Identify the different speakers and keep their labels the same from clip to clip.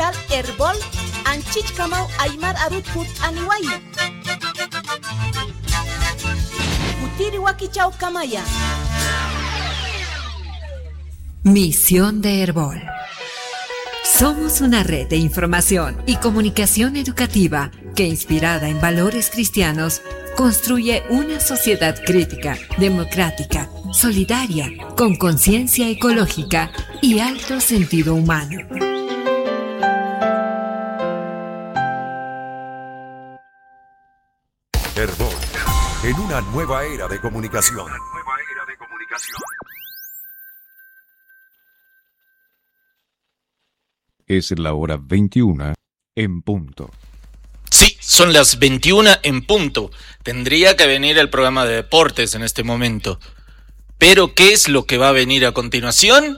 Speaker 1: Hospital Herbol Anchich Kamau Aymar Arut Put Aniway Kutiri Wakichau Kamaya.
Speaker 2: Misión de Herbol. Somos una red de información y comunicación educativa que, inspirada en valores cristianos, construye una sociedad crítica, democrática, solidaria, con conciencia ecológica y alto sentido humano.
Speaker 3: Herbol, en una nueva era de comunicación.
Speaker 4: Es la hora 21 en punto.
Speaker 5: Sí, son las 21 en punto. Tendría que venir el programa de deportes en este momento. Pero, ¿qué es lo que va a venir a continuación?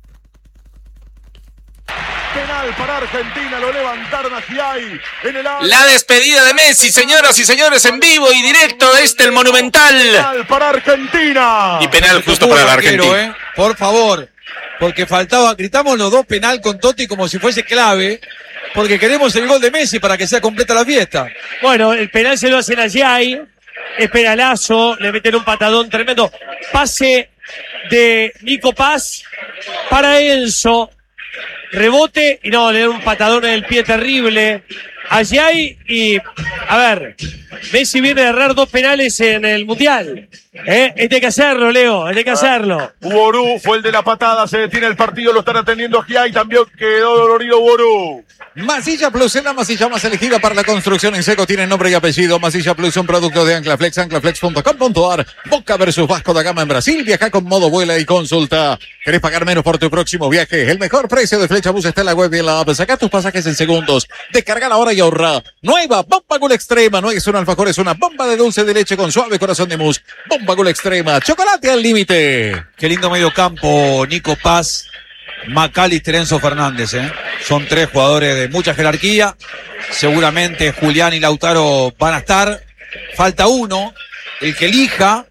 Speaker 6: Penal para Argentina, lo levantaron a Giai en el área.
Speaker 5: La despedida de Messi, señoras y señores, en vivo y directo desde el Monumental.
Speaker 6: Penal para Argentina.
Speaker 5: Y penal justo para la Argentina.
Speaker 7: Por favor, porque faltaba, gritamos los dos penal con Totti como si fuese clave, porque queremos el gol de Messi para que sea completa la fiesta.
Speaker 8: Bueno, el penal se lo hacen a Giai, es penalazo, le meten un patadón tremendo. Pase de Nico Paz para Enzo. Rebote y no, le da un patadón en el pie terrible a Giai y, a ver, Messi viene de errar 2 penales en el Mundial. Este hay que hacerlo, Leo, este hay que hacerlo.
Speaker 6: Uorú fue el de la patada, se detiene el partido, lo están atendiendo a Giai, también quedó dolorido Uorú.
Speaker 9: Masilla Plus es la masilla más elegida para la construcción en seco. Tiene nombre y apellido. Masilla Plus, un producto de Anclaflex, anclaflex.com.ar. Boca versus Vasco da Gama en Brasil. Viaja con modo vuela y consulta. ¿Querés pagar menos por tu próximo viaje? El mejor precio de Flechabús está en la web y en la app. Saca tus pasajes en segundos. Descarga ahora y ahorra. Nueva Bomba Gula Extrema. No es un alfajor, es una bomba de dulce de leche con suave corazón de mousse. Bomba Gula Extrema. Chocolate al límite.
Speaker 7: Qué lindo medio campo, Nico Paz, McAllister, Enzo Fernández, Son 3 jugadores de mucha jerarquía. Seguramente Julián y Lautaro van a estar. Falta uno, el que elija,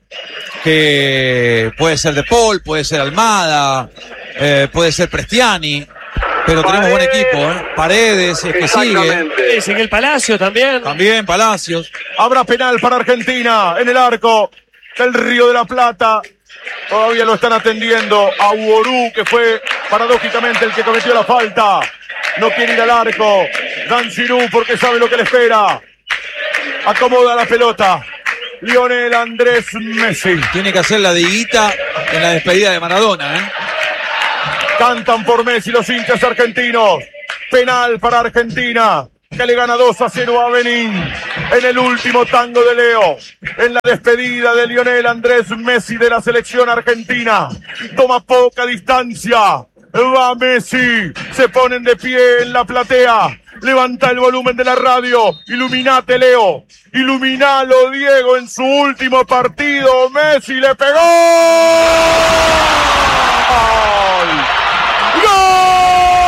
Speaker 7: que puede ser De Paul, puede ser Almada, puede ser Prestiani. Pero tenemos buen equipo, Paredes, es que sigue.
Speaker 8: Sigue el Palacio también.
Speaker 7: También Palacios.
Speaker 6: Habrá penal para Argentina en el arco del Río de la Plata. Todavía lo están atendiendo a Uorú, que fue paradójicamente el que cometió la falta. No quiere ir al arco. Dan Girú porque sabe lo que le espera. Acomoda la pelota. Lionel Andrés Messi.
Speaker 7: Tiene que hacer la de Higuita en la despedida de Maradona,
Speaker 6: Cantan por Messi los hinchas argentinos. Penal para Argentina, que le gana 2-0 a Benín en el último tango de Leo, en la despedida de Lionel Andrés Messi de la selección argentina. Toma poca distancia, va Messi, se ponen de pie en la platea, levanta el volumen de la radio, iluminate Leo, iluminalo Diego en su último partido, Messi le pegó.